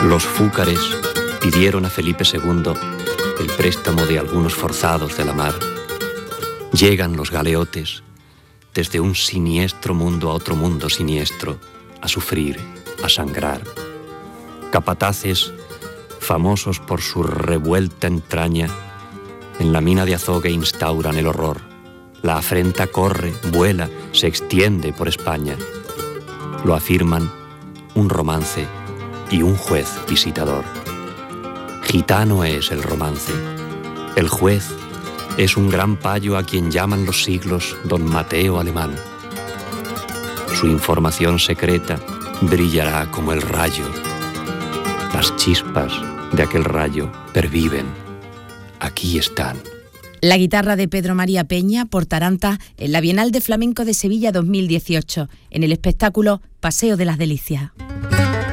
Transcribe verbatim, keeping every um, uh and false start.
Los fúcares pidieron a Felipe segundo el préstamo de algunos forzados de la mar. Llegan los galeotes desde un siniestro mundo a otro mundo siniestro, a sufrir, a sangrar. Capataces famosos por su revuelta entraña, en la mina de azogue instauran el horror. La afrenta corre, vuela, se extiende por España. Lo afirman un romance y un juez visitador. Gitano es el romance. El juez es un gran payo a quien llaman los siglos don Mateo Alemán. Su información secreta brillará como el rayo. Las chispas de aquel rayo perviven. Aquí están. La guitarra de Pedro María Peña por Taranta en la Bienal de Flamenco de Sevilla dos mil dieciocho, en el espectáculo Paseo de las Delicias.